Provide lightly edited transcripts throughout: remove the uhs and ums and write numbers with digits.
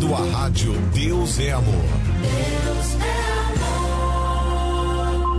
ouvindo a rádio Deus é Amor. Deus é amor.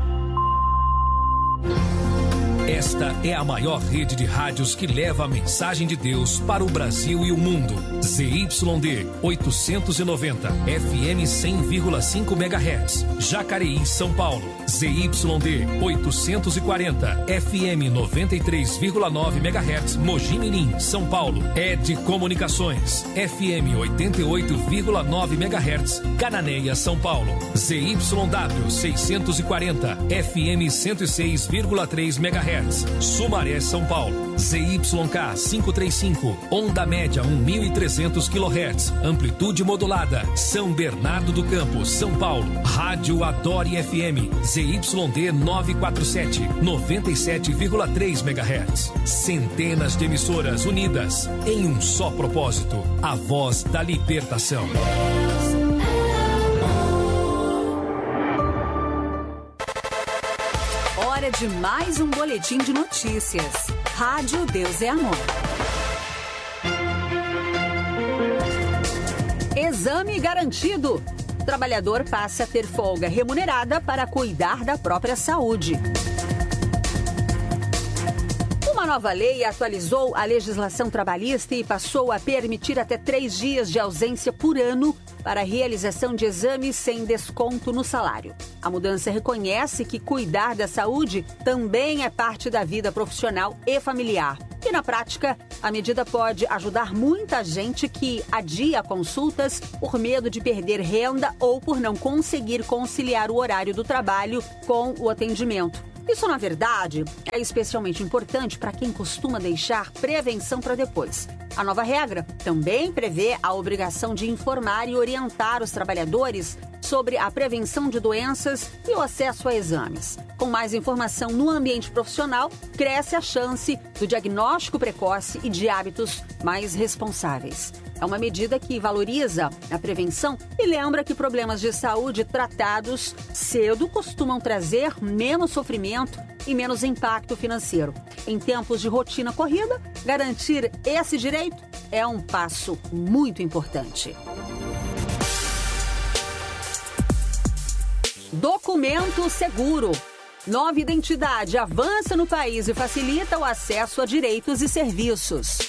Esta é a maior rede de rádios que leva a mensagem de Deus para o Brasil e o mundo. ZYD 890, FM 100,5 MHz, Jacareí, São Paulo. ZYD 840, FM 93,9 MHz, Mogi Mirim, São Paulo. ED Comunicações, FM 88,9 MHz, Cananéia, São Paulo. ZYW 640, FM 106,3 MHz, Sumaré, São Paulo. ZYK 535, onda média 1.300 kHz, amplitude modulada, São Bernardo do Campo, São Paulo. Rádio Adore FM, ZYD 947, 97,3 MHz. Centenas de emissoras unidas em um só propósito, a voz da libertação. Hora de mais um boletim de notícias. Rádio Deus é Amor. Exame garantido. Trabalhador passa a ter folga remunerada para cuidar da própria saúde. Uma nova lei atualizou a legislação trabalhista e passou a permitir até 3 dias de ausência por ano para a realização de exames sem desconto no salário. A mudança reconhece que cuidar da saúde também é parte da vida profissional e familiar. E, na prática, a medida pode ajudar muita gente que adia consultas por medo de perder renda ou por não conseguir conciliar o horário do trabalho com o atendimento. Isso, na verdade, é especialmente importante para quem costuma deixar prevenção para depois. A nova regra também prevê a obrigação de informar e orientar os trabalhadores sobre a prevenção de doenças e o acesso a exames. Com mais informação no ambiente profissional, cresce a chance do diagnóstico precoce e de hábitos mais responsáveis. É uma medida que valoriza a prevenção e lembra que problemas de saúde tratados cedo costumam trazer menos sofrimento e menos impacto financeiro. Em tempos de rotina corrida, garantir esse direito é um passo muito importante. Documento seguro. Nova identidade avança no país e facilita o acesso a direitos e serviços.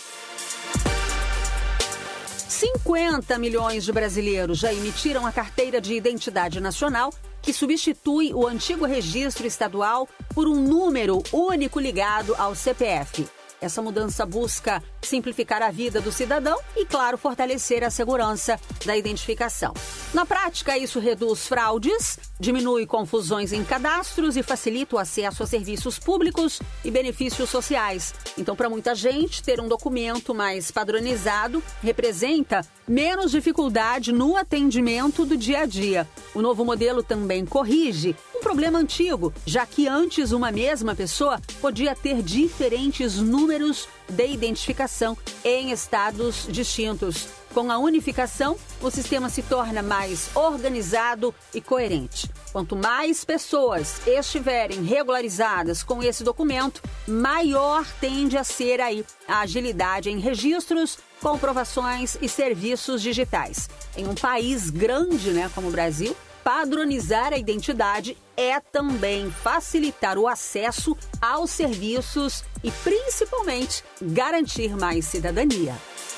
50 milhões de brasileiros já emitiram a carteira de identidade nacional, que substitui o antigo registro estadual por um número único ligado ao CPF. Essa mudança busca simplificar a vida do cidadão e, claro, fortalecer a segurança da identificação. Na prática, isso reduz fraudes, diminui confusões em cadastros e facilita o acesso a serviços públicos e benefícios sociais. Então, para muita gente, ter um documento mais padronizado representa menos dificuldade no atendimento do dia a dia. O novo modelo também corrige um problema antigo, já que antes uma mesma pessoa podia ter diferentes números de identificação em estados distintos. Com a unificação, o sistema se torna mais organizado e coerente. Quanto mais pessoas estiverem regularizadas com esse documento, maior tende a ser aí a agilidade em registros, comprovações e serviços digitais. Em um país grande, como o Brasil, padronizar a identidade é também facilitar o acesso aos serviços e, principalmente, garantir mais cidadania.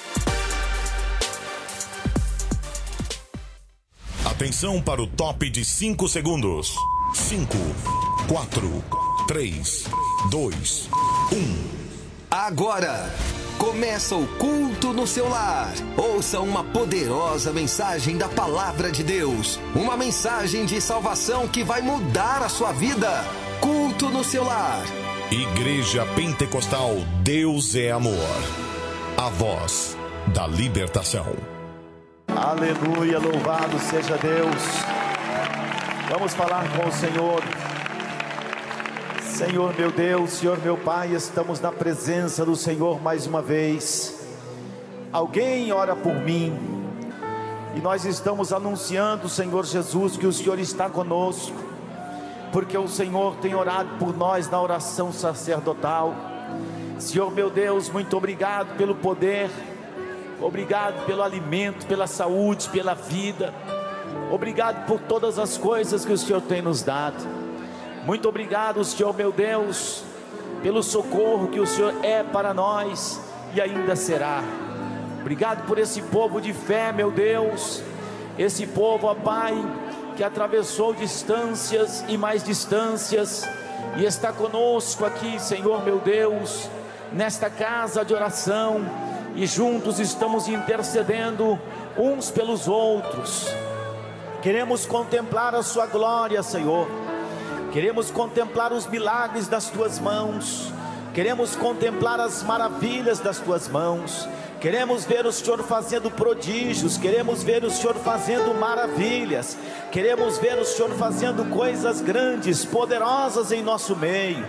Atenção para o top de 5 segundos. 5, 4, 3, 2, 1. Agora começa o culto no seu lar. Ouça uma poderosa mensagem da Palavra de Deus. Uma mensagem de salvação que vai mudar a sua vida. Culto no seu lar. Igreja Pentecostal Deus é Amor. A voz da libertação. Aleluia, louvado seja Deus. Vamos falar com o Senhor. Senhor meu Deus, Senhor meu Pai, estamos na presença do Senhor mais uma vez. Alguém ora por mim, e nós estamos anunciando, Senhor Jesus, que o Senhor está conosco, porque o Senhor tem orado por nós na oração sacerdotal. Senhor meu Deus, muito obrigado pelo poder Obrigado pelo alimento, pela saúde, pela vida. Obrigado por todas as coisas que o Senhor tem nos dado. Muito obrigado, Senhor meu Deus, pelo socorro que o Senhor é para nós e ainda será. Obrigado por esse povo de fé, meu Deus. Esse povo, ó Pai, que atravessou distâncias e mais distâncias e está conosco aqui, Senhor meu Deus, nesta casa de oração, e juntos estamos intercedendo uns pelos outros. Queremos contemplar a sua glória, Senhor. Queremos contemplar os milagres das tuas mãos. Queremos contemplar as maravilhas das tuas mãos. Queremos ver o Senhor fazendo prodígios. Queremos ver o Senhor fazendo maravilhas. Queremos ver o Senhor fazendo coisas grandes, poderosas em nosso meio.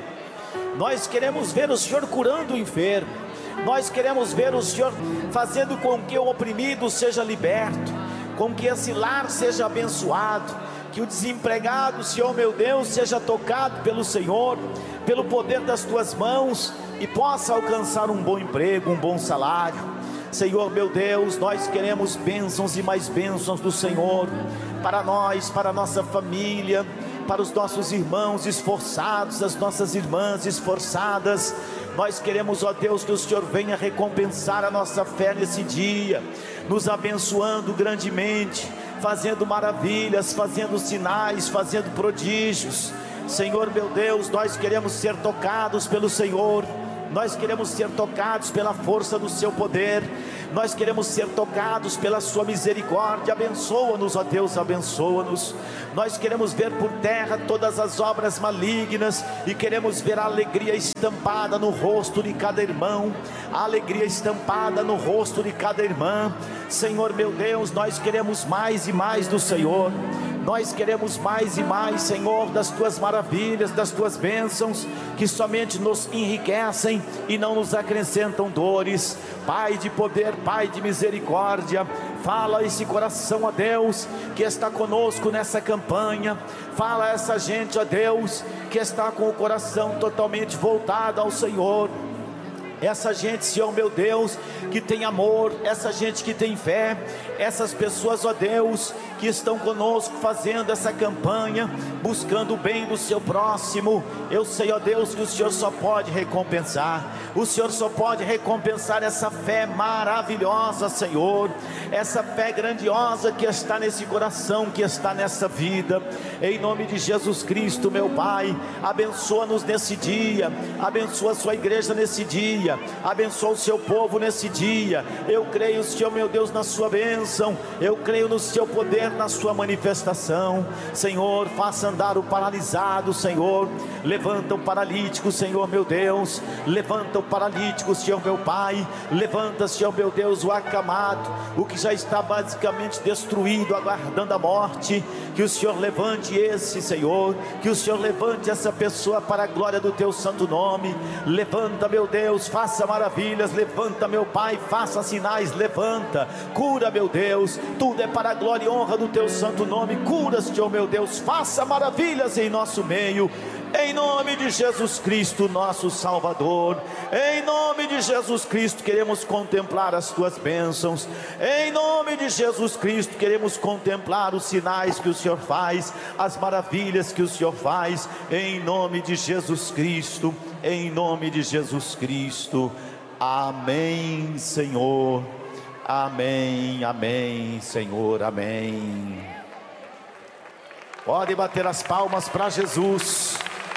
Nós queremos ver o Senhor curando o enfermo. Nós queremos ver o Senhor fazendo com que o oprimido seja liberto, com que esse lar seja abençoado, que o desempregado, Senhor meu Deus, seja tocado pelo Senhor, pelo poder das tuas mãos, e possa alcançar um bom emprego, um bom salário. Senhor meu Deus, nós queremos bênçãos e mais bênçãos do Senhor, para nós, para a nossa família, para os nossos irmãos esforçados, as nossas irmãs esforçadas. Nós queremos, ó Deus, que o Senhor venha recompensar a nossa fé nesse dia, nos abençoando grandemente, fazendo maravilhas, fazendo sinais, fazendo prodígios. Senhor meu Deus, nós queremos ser tocados pelo Senhor. Nós queremos ser tocados pela força do seu poder. Nós queremos ser tocados pela sua misericórdia. Abençoa-nos, ó Deus, abençoa-nos. Nós queremos ver por terra todas as obras malignas, e queremos ver a alegria estampada no rosto de cada irmão, a alegria estampada no rosto de cada irmã. Senhor meu Deus, nós queremos mais e mais do Senhor. Nós queremos mais e mais, Senhor, das tuas maravilhas, das tuas bênçãos, que somente nos enriquecem e não nos acrescentam dores. Pai de poder, Pai de misericórdia, fala a esse coração, ó Deus, que está conosco nessa campanha. Fala a essa gente, ó Deus, que está com o coração totalmente voltado ao Senhor. Essa gente, Senhor meu Deus, que tem amor, essa gente que tem fé, essas pessoas, ó Deus, que estão conosco fazendo essa campanha, buscando o bem do seu próximo. Eu sei, ó Deus, que o Senhor só pode recompensar. O Senhor só pode recompensar essa fé maravilhosa, Senhor, essa fé grandiosa que está nesse coração, que está nessa vida. Em nome de Jesus Cristo, meu Pai, abençoa-nos nesse dia, abençoa a sua igreja nesse dia, abençoa o seu povo nesse dia. Eu creio, Senhor meu Deus, na sua bênção. Eu creio no seu poder, na sua manifestação. Senhor, faça andar o paralisado, Senhor. Levanta o paralítico, Senhor meu Deus. Levanta o paralítico, Senhor meu Pai. Levanta, Senhor meu Deus, o acamado, o que já está basicamente destruído, aguardando a morte. Que o Senhor levante esse, Senhor. Que o Senhor levante essa pessoa para a glória do teu santo nome. Levanta, meu Deus, faça maravilhas. Levanta, meu Pai, faça sinais. Levanta, cura, meu Deus. Tudo é para a glória e honra do teu santo nome. Cura, Senhor meu Deus, faça maravilhas em nosso meio. Em nome de Jesus Cristo, nosso Salvador. Em nome de Jesus Cristo, queremos contemplar as tuas bênçãos. Em nome de Jesus Cristo, queremos contemplar os sinais que o Senhor faz, as maravilhas que o Senhor faz. Em nome de Jesus Cristo, em nome de Jesus Cristo. Amém, Senhor. Amém, amém, Senhor, amém. Pode bater as palmas para Jesus.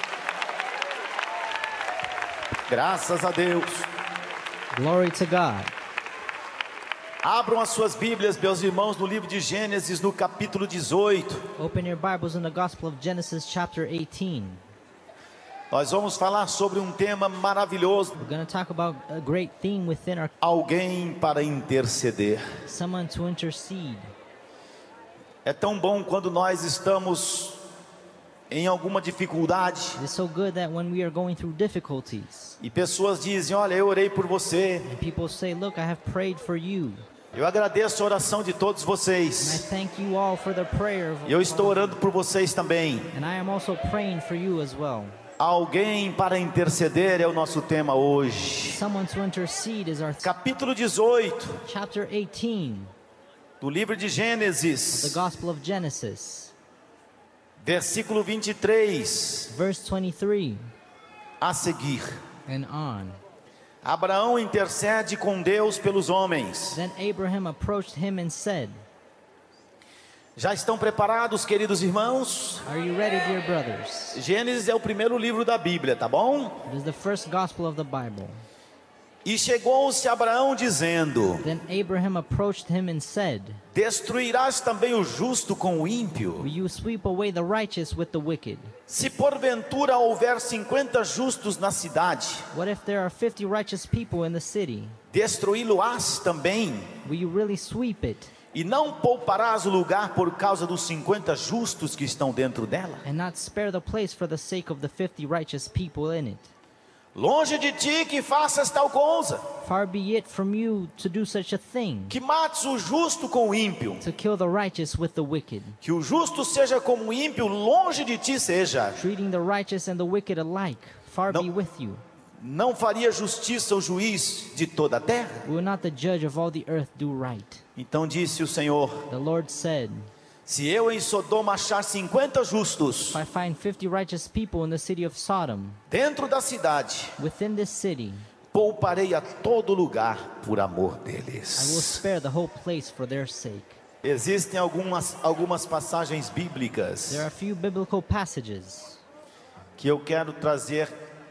Graças a Deus. Glory to God. Abram as suas Bíblias, meus irmãos, no livro de Gênesis, no capítulo 18. Open your Bibles in the Gospel of Genesis chapter 18. Nós vamos falar sobre um tema maravilhoso. We're going to talk about a great theme within our Alguém para interceder. someone to intercede. É tão bom quando nós estamos em alguma dificuldade It is so good that when we are going through difficulties e pessoas dizem: olha, eu orei por você. and people say, look, I have prayed for you. Eu agradeço a oração de todos And I vocês. thank you all for the prayer of Eu estou orando por vocês também. and I am also praying for you as well. Alguém para interceder é o nosso tema hoje. Someone to intercede is our Capítulo 18 chapter 18 do livro de of the Gênesis, Gospel of Genesis, versículo 23 verse 23 a seguir. and on. Abraão intercede com Deus pelos homens. Then Abraham approached him and said, Já estão preparados, queridos irmãos? "Are you ready, dear brothers?" Gênesis é o primeiro livro da Bíblia, tá bom? It is the first gospel of the Bible. E chegou-se Abraão dizendo: Then Abraham approached him and said, Destruirás também o justo com o ímpio? "Will you sweep away the righteous with the wicked? Se porventura houver 50 justos na cidade, What if there are 50 righteous people in the city? destruí-lo-ás também? Will you really sweep it E não pouparás o lugar por causa dos 50 justos que estão dentro dela? and not spare the place for the sake of the 50 righteous people in it? Longe de ti que faças tal coisa, Far be it from you to do such a thing, que mates o justo com o ímpio. to kill the righteous with the wicked, Que o justo seja como o ímpio, longe de ti seja. treating the righteous and the wicked alike. Far No. be with you. Não faria justiça o juiz de toda a terra? Will not the judge of all the earth do right? Então disse o Senhor: The Lord said, Se eu em Sodoma achar 50 justos "If I find 50 righteous people in the city of Sodom, dentro da cidade, within this city, pouparei a todo lugar por amor I will deles. spare the whole place for their sake." Existem algumas passagens bíblicas There are a few biblical passages que eu quero trazer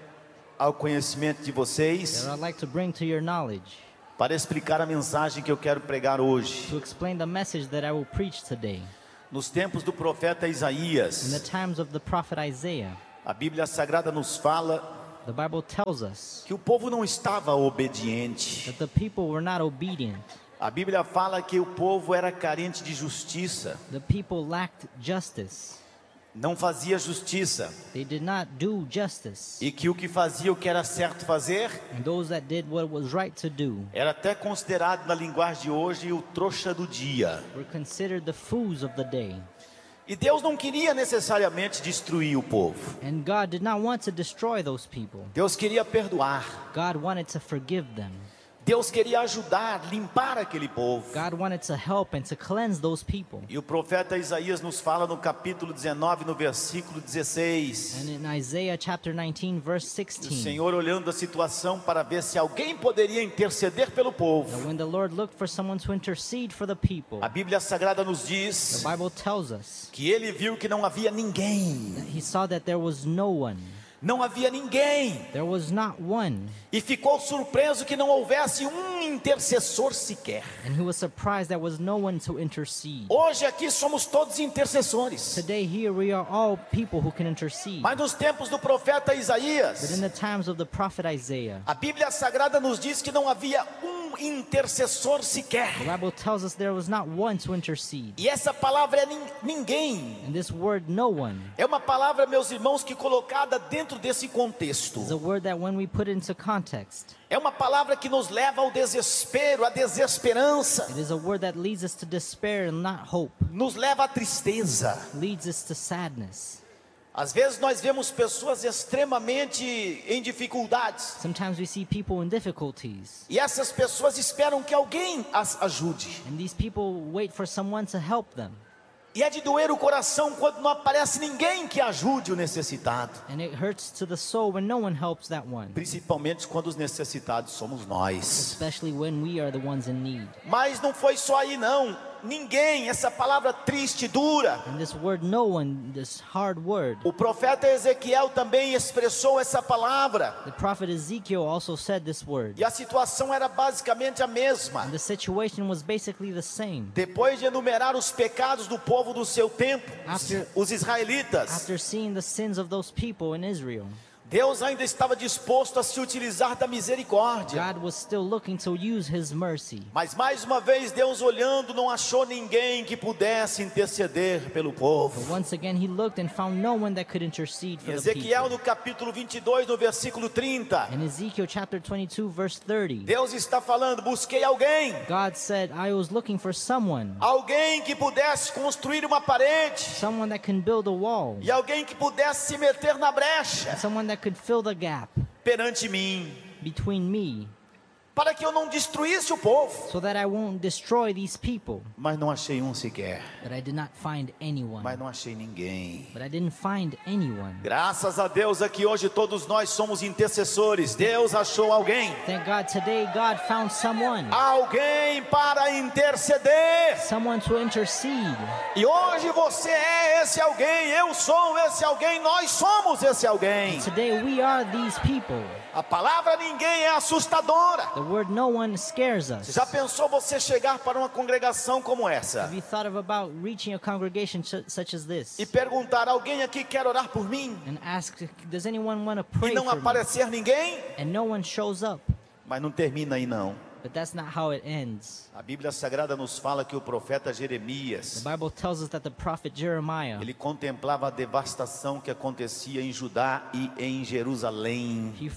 ao conhecimento de vocês that I'd like to bring to your knowledge para explicar a mensagem que eu quero pregar hoje. to explain the message that I will preach today. Nos tempos do profeta In the Isaías, times of the prophet Isaiah, a Bíblia Sagrada nos fala the Bible tells us que o povo não estava obediente. that the people were not obedient. A Bíblia fala que o povo era carente de justiça, The people lacked justice. não fazia justiça, They did not do justice. e que o que fazia o que era certo fazer And those that did what was right to do era até considerado na linguagem de hoje o trouxa do dia. were considered the fools of the day. E Deus não queria necessariamente destruir o povo. And God did not want to destroy those people. Deus queria perdoar. God wanted to forgive them. Deus queria ajudar, limpar aquele povo. God wanted to help and to cleanse those people. E o profeta Isaías nos fala no capítulo 19, no versículo 16. And in Isaiah chapter 19 verse O 16, Senhor olhando a situação para ver se alguém poderia interceder pelo povo. that when the Lord looked for someone to intercede for the people, A Bíblia Sagrada nos the diz Bible tells us que ele viu que não havia ninguém. that he saw that there was no one. Não havia ninguém. There was not one. E ficou surpreso que não houvesse intercessor sequer. And he was surprised there was no one to intercede. Hoje aqui somos todos intercessores. Today here we are all people who can intercede. Mas nos tempos do profeta But in Isaías, the times of the prophet Isaiah, a Bíblia Sagrada nos diz que não havia intercessor the sequer. Bible tells us there was not one to intercede. E essa palavra é ninguém. And this word, no one, É uma palavra, meus irmãos, que colocada dentro desse is a contexto. word that when we put into context, É uma palavra que nos leva ao desespero, à desesperança. it is a word that leads us to despair and not hope, Nos leva à tristeza. leads us to sadness. Às vezes nós vemos pessoas extremamente em dificuldades. Sometimes we see people in difficulties, E essas pessoas esperam que alguém as ajude. and these people wait for someone to help them. E é de doer o coração quando não aparece ninguém que ajude o necessitado. And it hurts to the soul when no one helps that one, Principalmente quando os necessitados somos nós. especially when we are the ones in need. Mas não foi só aí não. Ninguém, essa palavra triste, dura. And this word, no one, this hard word, O profeta Ezequiel também expressou essa palavra. the prophet Ezekiel also said this word. E a situação era basicamente a mesma. And the situation was basically the same. Depois de enumerar os pecados do povo do seu tempo, After- os israelitas, After seeing the sins of those people in Israel, Deus ainda estava disposto a se utilizar da misericórdia. God was still looking to use His mercy. Mas mais uma vez Deus olhando não achou ninguém que pudesse interceder pelo But povo. once again, He looked and found no one that could intercede Em for the Ezequiel people. no capítulo 22, no versículo 30, In Ezekiel chapter 22, verse 30, Deus está falando, busquei alguém. God said, I was looking for someone. Alguém que pudesse construir uma parede. Someone that can build a wall. E alguém que pudesse se meter na brecha Someone that could fill the gap perante mim. between me, Para que eu não destruísse o povo. so that I won't destroy these people. Mas não achei um sequer. But I did not find anyone. Mas não achei ninguém. But I didn't find anyone. Graças a Deus aqui hoje todos nós somos intercessores. Deus achou alguém. Thank God today God found someone. Alguém para interceder. Someone to intercede. E hoje você é esse alguém. Eu sou esse alguém. Nós somos esse alguém. Today we are these people. A palavra ninguém é assustadora. The word no one scares us. Já pensou você chegar para uma congregação como essa Have you thought about reaching a congregation such as this e perguntar: alguém aqui quer orar por mim? and ask, does anyone want to E pray não for me? aparecer ninguém? And no one shows up. Mas não termina aí não. But that's not how it ends. A Bíblia Sagrada nos fala que o profeta The Jeremias, Bible tells us that the prophet Jeremiah, ele contemplava a devastação que acontecia em Judá e em Jerusalém. he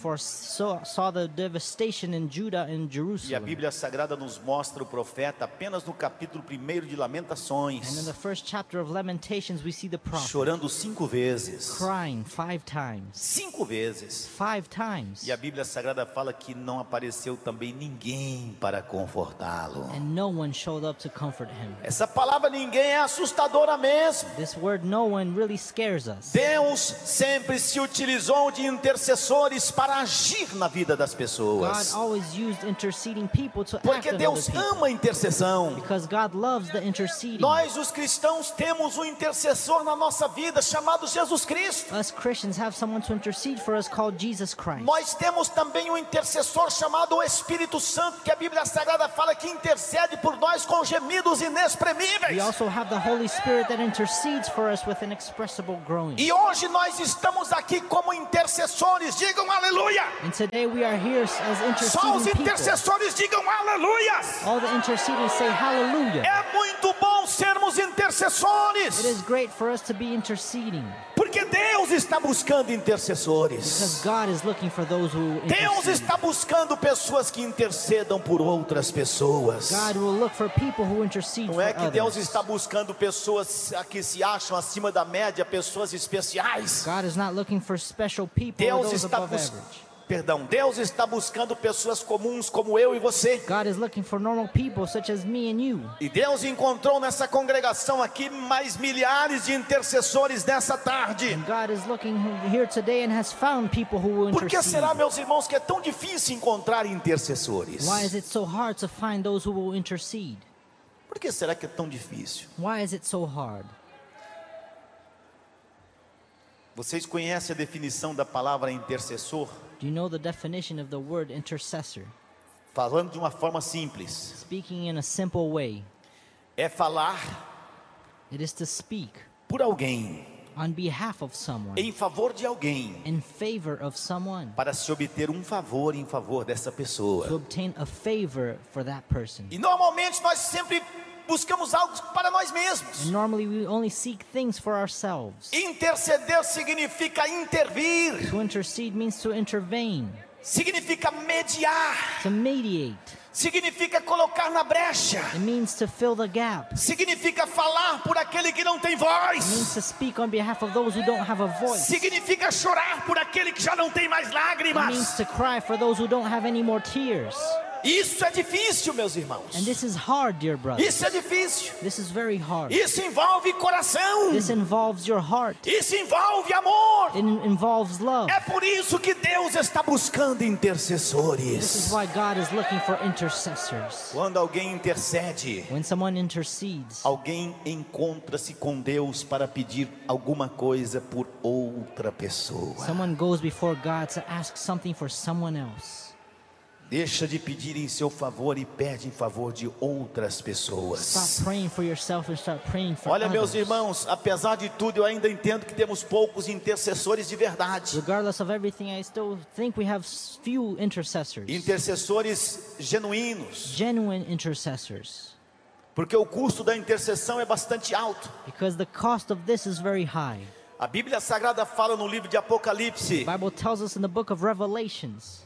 saw the devastation in Judah and E a Jerusalem. Bíblia Sagrada nos mostra o profeta apenas no capítulo 1 de And in Lamentações, the first chapter of Lamentations, we see the prophet chorando 5 vezes. crying 5 times. 5 vezes. 5 times. E a Bíblia Sagrada fala que não apareceu também ninguém para confortá-lo. And no one showed up to comfort him. Essa palavra ninguém é assustadora mesmo. This word no one really scares us. Deus sempre se utilizou de intercessores para agir na vida das God pessoas. always used interceding people to act Porque on Deus other people. ama a intercessão. Because God loves the interceding. Nós, os cristãos, temos um intercessor na nossa vida chamado Jesus Cristo. Us Christians have someone to intercede for us called Jesus Christ. Nós temos também um intercessor chamado Espírito Santo, que a Bíblia Sagrada fala que intercede por nós com gemidos We inexprimíveis. also have the Holy Spirit that intercedes for us with inexpressible groaning. E hoje nós estamos aqui como intercessores, digam aleluia. And today we are here as Só os interceding people. intercessores digam aleluia. All the interceding say hallelujah. É muito bom sermos intercessores, It is great for us to be interceding. porque Deus está buscando Because intercessores. God is looking for those who Deus intercede. está buscando pessoas que intercedam por outras pessoas. God will look for people who intercede Não for é que Deus others. está buscando pessoas que se acham acima da média, pessoas especiais. God is not looking for special people or Deus those está above average. Deus está buscando pessoas comuns como eu e você. God is looking for normal people such as me and you. E Deus encontrou nessa congregação aqui mais milhares de intercessores nessa tarde. And God is looking here today and has found people who will Por que será, intercede. meus irmãos, que é tão difícil encontrar intercessores? Why is it so hard to find those who will intercede? Por que será que é tão difícil? Why is it so hard? Vocês conhecem a definição da palavra intercessor? Do you know the definition of the word intercessor? Falando de uma forma simples, Speaking in a simple way, é falar it is to speak por alguém, on behalf of someone, em favor de alguém, in favor of someone, para se obter um favor em favor dessa to pessoa. obtain a favor for that person. E normalmente nós sempre buscamos algo para nós mesmos. And normally we only seek things for ourselves. Interceder significa intervir, To intercede means to intervene, significa mediar, to mediate. significa colocar na brecha, It means to fill the gap. significa falar por aquele que não tem It means voz, to speak on behalf of those who don't have a voice. significa chorar por aquele que já não tem mais It means lágrimas. to cry for those who don't have any more tears. Isso é difícil, meus irmãos. And this is hard, dear brother. Isso é difícil. This is very hard. Isso envolve coração. This involves your heart. Isso envolve amor. It involves love. É por isso que Deus está buscando This is intercessores. why God is looking for intercessors. Quando alguém intercede, When someone intercedes, alguém encontra-se com Deus para pedir alguma coisa por outra pessoa. someone goes before God to ask something for someone else. Deixa de pedir em seu favor e pede em favor de outras pessoas. Stop praying for yourself and start praying for Olha, meus others. irmãos, apesar de tudo, eu ainda entendo que temos poucos intercessores de verdade. Regardless of everything, I still think we have few intercessors. Intercessores genuínos. Genuine intercessors. Porque o custo da intercessão é bastante alto. Because the cost of this is very high. A Bíblia Sagrada fala no livro de Apocalipse. The Bible tells us in the book of Revelations.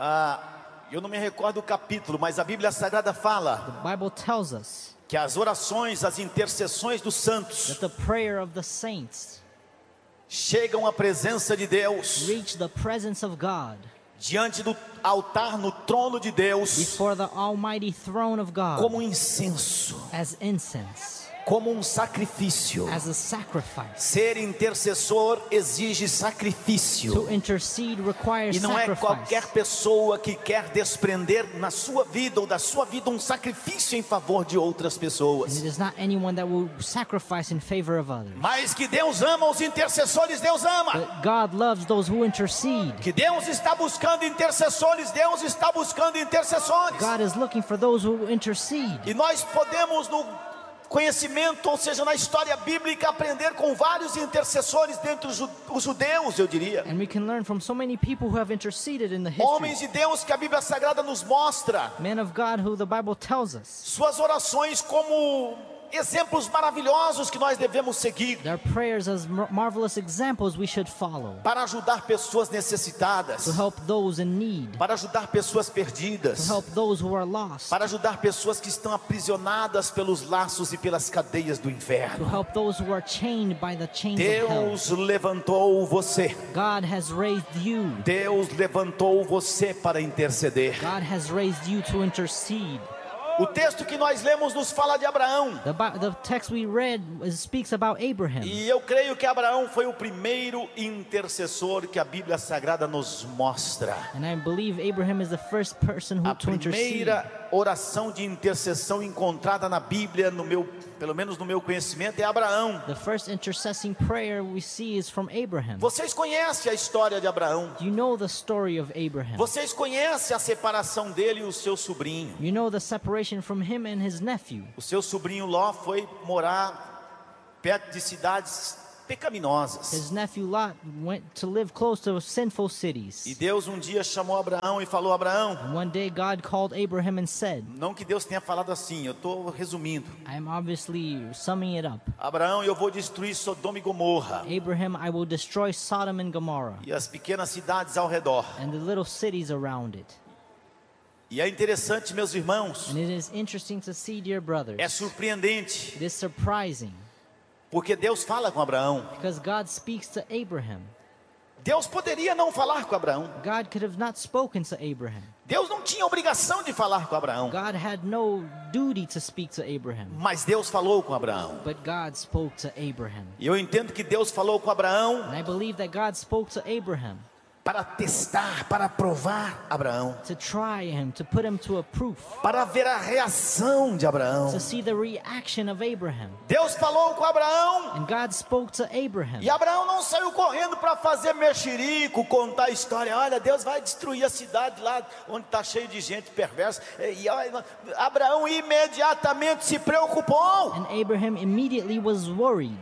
Eu não me recordo o capítulo, mas a Bíblia Sagrada fala The Bible tells us que as orações, as intercessões dos santos that the prayer of the saints chegam à presença de Deus, reach the presence of God diante do altar, no trono de Deus, before the almighty throne of God como um incenso, as incense, como um sacrifício. as a sacrifice. Ser intercessor exige sacrifício. To intercede requires E não é qualquer sacrifice. pessoa que quer desprender na sua vida ou da sua vida um sacrifício em favor de outras And pessoas. it is not anyone that will sacrifice in favor of others. Mas que Deus ama os intercessores, Deus ama. But God loves those who intercede. Que Deus está buscando intercessores, Deus está buscando intercessores. God is looking for those who intercede. E nós podemos no conhecimento, ou seja, na história bíblica, aprender com vários intercessores dentre os judeus, eu diria. And we can learn from so many people who have interceded in the Homens history. de Deus que a Bíblia Sagrada nos mostra Men of God who the Bible tells us. suas orações como exemplos maravilhosos que nós devemos seguir Their prayers as marvelous examples we should follow. para ajudar pessoas necessitadas, To help those in need. para ajudar pessoas To perdidas, help those who are lost. para ajudar pessoas que estão aprisionadas pelos laços e pelas cadeias do To inferno. help those who are chained by the chains of hell. Deus levantou você. God has raised you. Deus levantou você para interceder. God has raised you to intercede. O texto que nós lemos nos fala de Abraão. The text we read speaks about Abraham. E eu creio que Abraão foi o primeiro intercessor que a Bíblia Sagrada nos mostra. And I believe Abraham is the first person A who to intercede. primeira oração de intercessão encontrada na Bíblia, pelo menos no meu conhecimento, é Abraão. The first intercessing prayer we see is from Abraham. Vocês conhecem a história de Abraão. You know the story of Abraham. Vocês conhecem a separação dele e o seu sobrinho. You know the separation from him and his nephew. O seu sobrinho Ló foi morar perto de cidades pecaminosas. His nephew Lot went to live close to sinful E cities. Deus um dia chamou Abraão e falou: Abraão, And one day God called Abraham and said, não que Deus tenha falado assim, eu estou resumindo. I'm obviously summing it up. Abraão, eu vou destruir Sodoma e Gomorra Abraham, I will destroy Sodom and Gomorrah e as pequenas cidades ao redor. and the little cities around it. E é interessante, meus irmãos, And it is interesting to see, dear brothers, é surpreendente, it is surprising porque Deus fala com Abraão. because God speaks to Abraham. Deus poderia não falar com Abraão. God could have not spoken to Abraham. Deus não tinha obrigação de falar com Abraão. God had no duty to speak to Abraham. Mas Deus falou com Abraão. But God spoke to Abraham. E eu entendo que Deus falou com Abraão And I believe that God spoke to Abraham para testar, para provar Abraão, to try him, to put him to a proof, para ver a reação de Abraão. to see the reaction of Abraham. Deus falou com Abraão And God spoke to Abraham. e Abraão não saiu correndo para fazer mexerico, contar a história. Olha, Deus vai destruir a cidade lá onde está cheio de gente perversa. E Abraão imediatamente se preocupou. And Abraham immediately was worried.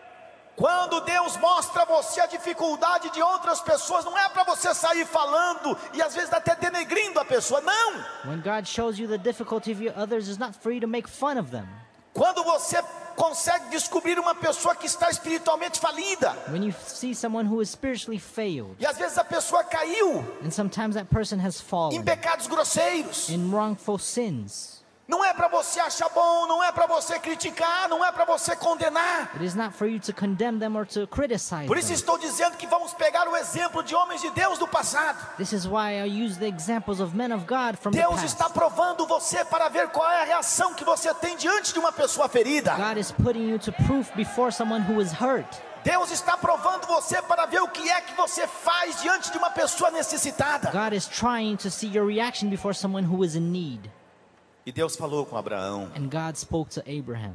Quando Deus mostra a você a dificuldade de outras pessoas, não é para você sair falando e às vezes até denegrindo a pessoa, não. When God shows you the difficulty of others, it's not for you to make fun of them. Quando você consegue descobrir uma pessoa que está espiritualmente falida, When you see someone who is spiritually failed, e às vezes a pessoa caiu and sometimes that person has em fallen pecados grosseiros, in wrongful sins, não é para você achar bom, não é para você criticar, não é para você condenar. it is not for you to condemn them or to criticize Por isso them. estou dizendo que vamos pegar o exemplo de homens de Deus do passado. This is why I use the examples of men of God from the Deus past. está provando você para ver qual é a reação que você tem diante de uma pessoa ferida. God is putting you to proof before someone who is hurt. Deus está provando você para ver o que é que você faz diante de uma pessoa necessitada. God is trying to see your reaction before someone who is in need. E Deus falou com Abraão. And God spoke to Abraham.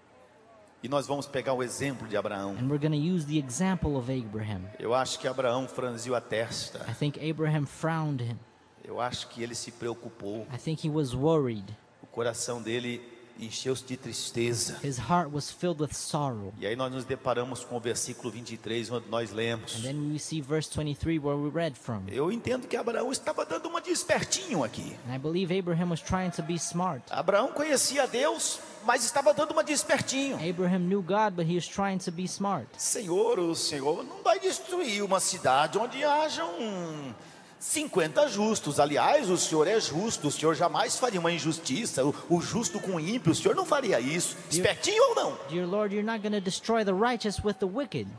E nós vamos pegar o exemplo de Abraão. And we're going to use the example of Abraham. Eu acho que Abraão franziu a testa. I think Abraham frowned him. Eu acho que ele se preocupou. I think he was worried. O coração dele encheu-se de tristeza. His heart was filled with sorrow. E aí nós nos deparamos com o versículo 23, onde nós lemos. And then we see verse 23 where we read from. Eu entendo que Abraão estava dando uma de espertinho aqui. And I believe Abraham was trying to be smart. Abraão conhecia Deus, mas estava dando uma de espertinho. Abraham knew God, but he was trying to be smart. Senhor, o Senhor não vai destruir uma cidade onde hajam 50 justos. Aliás, o Senhor é justo, o Senhor jamais faria uma injustiça. O justo com o ímpio, o Senhor não faria isso. Espertinho ou não? Dear Lord, you're not going to destroy the righteous with the wicked.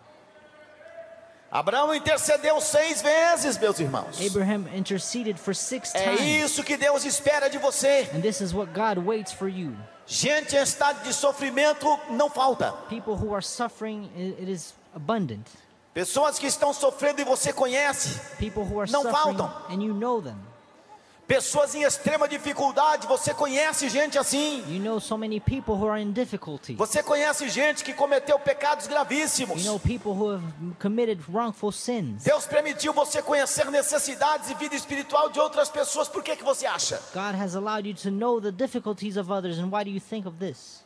Abraão intercedeu 6 vezes, meus irmãos. Abraham interceded for 6 É times. isso que Deus espera de você. And this is what God waits for you. Gente em estado de sofrimento não falta. People who are suffering, it is abundant. Pessoas que estão sofrendo e você conhece. People who are Não suffering faltam. and you know them. Pessoas em extrema dificuldade, você conhece gente assim. You know so many people who are in difficulty. Você conhece gente que cometeu pecados gravíssimos. You know people who have committed wrongful sins. Deus permitiu você conhecer necessidades e vida espiritual de outras pessoas. Por que você acha? God has allowed you to know the difficulties of others, and why do you think of this?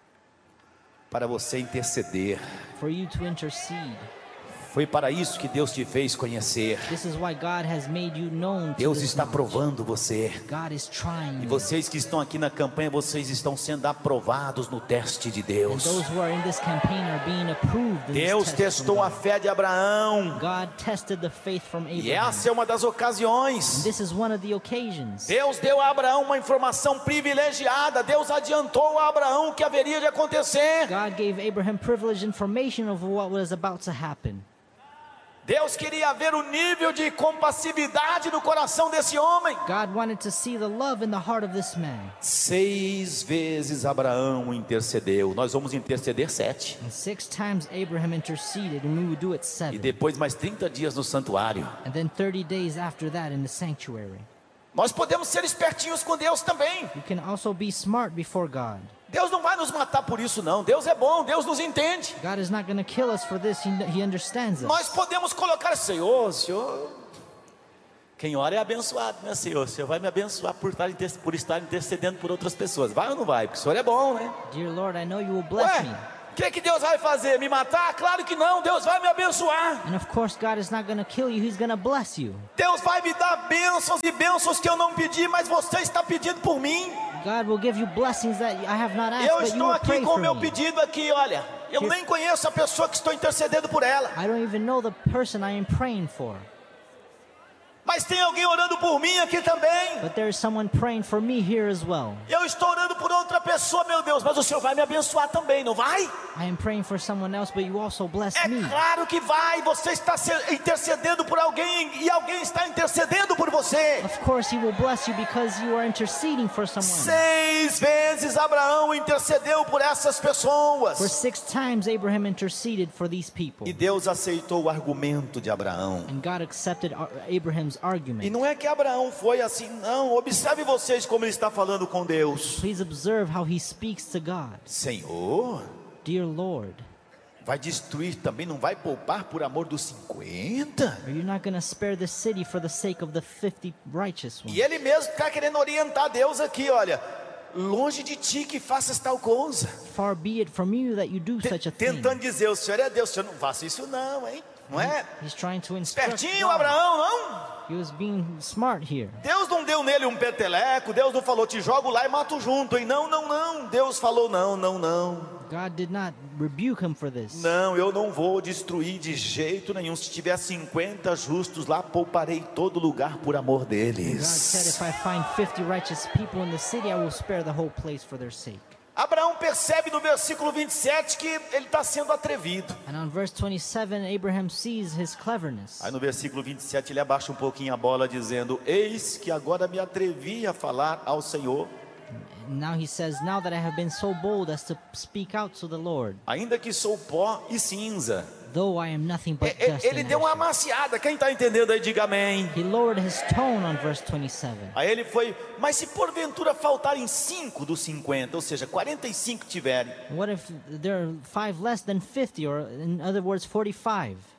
Para você interceder. For you to intercede. Foi para isso que Deus te fez conhecer. This is why God has made you known to Deus this está knowledge. provando você. God is trying E you. vocês que estão aqui na campanha, vocês estão sendo aprovados no teste de And Deus. those who are in this campaign are being approved in Deus this test from testou a God. fé de Abraão. God tested the faith from E Abraham. essa é uma das ocasiões. This is one of the occasions. Deus deu a Abraão uma informação privilegiada. Deus adiantou a Abraão o que haveria de acontecer. God gave Abraham privileged information of what was about to happen. Deus queria ver o nível de compassividade no coração desse homem. God wanted to see the love in the heart of this man. 6 vezes Abraão intercedeu. Nós vamos interceder 7. And 6 times Abraham interceded, and we would do it E 7. depois mais 30 dias no santuário. And then 30 days after that in the sanctuary. Nós podemos ser espertinhos com Deus também. You can also be smart before God. Deus não vai nos matar por isso não. Deus é bom, Deus nos entende. God is not going to kill us for this. He understands us. Nós podemos colocar, Senhor, quem ora é abençoado, né, Senhor? O Senhor vai me abençoar por estar intercedendo por outras pessoas. Vai ou não vai? Porque o Senhor é bom, né? Dear Lord, I know you will bless me. Ué, o que Deus vai fazer? Me matar? Claro que não, Deus vai me abençoar. And of course, God is not going to kill you. He's going to bless you. Deus vai me dar bênçãos e bênçãos que eu não pedi, mas você está pedindo por mim. God will give you blessings that I have not asked, Eu but you estou will aqui pray com o for meu me. pedido aqui, olha. Eu nem conheço a pessoa que estou intercedendo por ela. I don't even know the person I am praying for. Mas tem alguém orando por mim aqui também. But there is someone praying for me here as well. Eu estou orando por outra pessoa, meu Deus, mas o Senhor vai me abençoar também, não vai? I am praying for someone else, but you also bless É me. claro que vai. Você está intercedendo por alguém e alguém está intercedendo por você. Of course, He will bless you because you are interceding for someone. 6 vezes Abraão intercedeu por essas pessoas. For 6 times Abraham interceded for these people. E Deus aceitou o argumento de Abraão. And God accepted Abraham's E argument. não é que Abraão foi assim, não. Observe vocês como ele está falando com Deus. Please observe how he speaks to God. Senhor, Dear Lord, vai destruir também, não vai poupar por amor dos 50? are you not going to spare the city for the sake of the 50 righteous ones? E ele mesmo está querendo orientar Deus aqui, olha. Longe de ti que faças tal coisa. Far be it from you that you do such a thing. Tentando dizer, o Senhor é Deus, o Senhor não faça isso não, hein? Não é? He's trying to instruct Espertinho God. Abraão, não? He was being smart here. Deus não deu nele um peteleco, Deus não falou, te jogo lá e mato junto, hein? Não, não, não. Deus falou, não, não, não. God did not rebuke him for this. Não, eu não vou destruir de jeito nenhum. Se tiver 50 justos lá, pouparei todo lugar por amor God said, deles. if I find 50 righteous people in the city, I will spare the whole place for their sake. Abraão percebe no versículo 27 que ele está sendo atrevido. And on verse 27, Abraham sees his cleverness. Aí no versículo 27 ele abaixa um pouquinho a bola dizendo, eis que agora me atrevi a falar ao Senhor. And now he says, now that I have been so bold as to speak out to the Lord, Ainda que sou pó e cinza. though I am nothing but dust Ele and deu uma ashes. amaciada, quem está entendendo aí diga amém. He lowered his tone on verse 27. Aí ele foi, mas se porventura faltarem 5 dos 50, ou seja, 45 tiverem, What if there are 5 less than 50, or in other words, 45?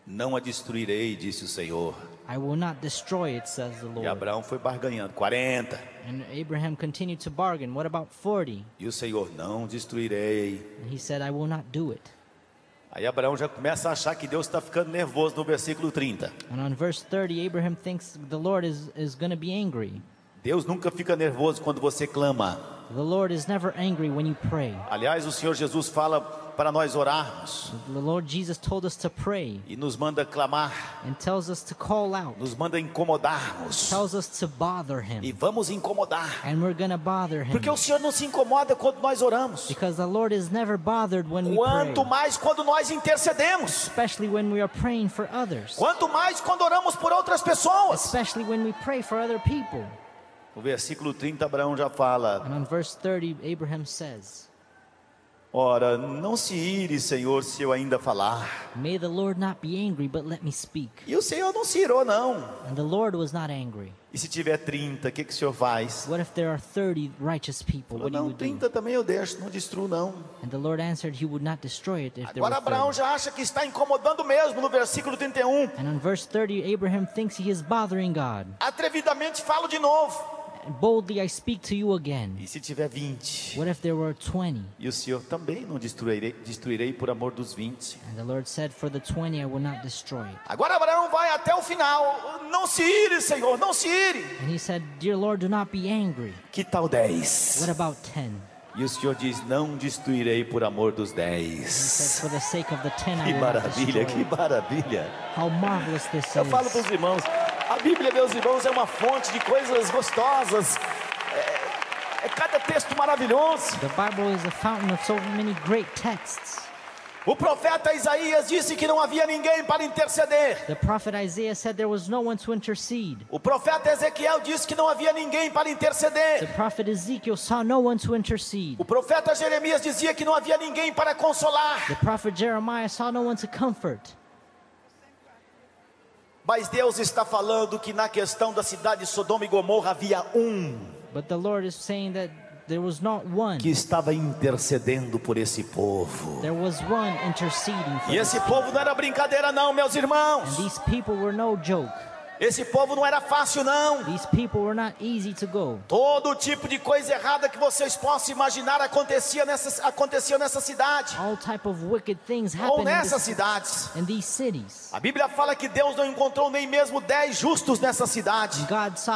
Não a destruirei, disse o Senhor. I will not destroy it, says the E Lord. Abraão foi barganhando, 40. And Abraham continued to bargain. What about 40? E o Senhor, não destruirei. And he said, I will not do it. Aí Abraão já começa a achar que Deus está ficando nervoso no versículo 30. And on verse 30, Abraham thinks the Lord is going to be angry. Deus nunca fica nervoso quando você clama. The Lord is never angry when you pray. Aliás, o Senhor Jesus fala para nós orarmos The Lord Jesus told us to pray e nos manda clamar, and tells us to call out, nos manda incomodarmos. tells us to bother E him. vamos incomodar. And we're going to bother him. Porque o Senhor não se incomoda quando nós oramos. Because the Lord is never bothered when we Quanto pray. mais quando nós intercedemos. Especially when we are praying for others. Quanto mais quando oramos por outras pessoas. Especially when we pray for other people. No versículo 30, Abraão já fala: And on verse 30, Abraham says, ora, não se ire, Senhor, se eu ainda falar. may the Lord not be angry, but let me speak. E o Senhor não se irou, não. And the Lord was not angry. E se tiver 30, o que o Senhor faz? What if there are 30 righteous people? What do you Não, do? 30 também eu deixo, não destruo, não. And the Lord answered, he would not destroy it if there Agora were Abraão 30. já acha que está incomodando mesmo no versículo 31. And on verse 30, Abraham thinks he is bothering God. Atrevidamente falo de novo. Boldly I speak to you again. E se tiver 20? What if there were 20? E o Senhor também não destruirei por amor dos 20. And the Lord said, for the 20 I will not destroy it. Agora Abraão vai até o final. Não se ire, Senhor, não se ire. And he said, dear Lord, do not be angry. Que tal 10? What about 10? E o Senhor diz: não destruirei por amor dos He said, 10. for the sake of the 10 I Que will not maravilha, que destroy it. maravilha. How marvelous this Eu falo para is. os irmãos, a Bíblia, meus irmãos, é uma fonte de coisas gostosas. É cada texto maravilhoso. The Bible is a fountain of so many great texts. O profeta Isaías disse que não havia ninguém para interceder. The prophet Isaiah said there was no one to intercede. O profeta Ezequiel disse que não havia ninguém para The interceder. prophet Ezekiel saw no one to intercede. O profeta Jeremias dizia que não havia ninguém para consolar. The prophet Jeremiah saw no one to comfort. Mas Deus está falando que na questão da cidade de Sodoma e Gomorra havia um But the Lord is saying that there was not one. que estava intercedendo por esse povo. There was one interceding for E them. esse povo não era brincadeira não, meus And irmãos. these people were no joke. Esse povo não era fácil não. These people were not easy to go. Todo tipo de coisa errada que vocês possam imaginar aconteceu nessa cidade. All type of wicked things Ou happened nessas cidades. in these cities. A Bíblia fala que Deus não encontrou nem mesmo 10 justos nessa cidade. God saw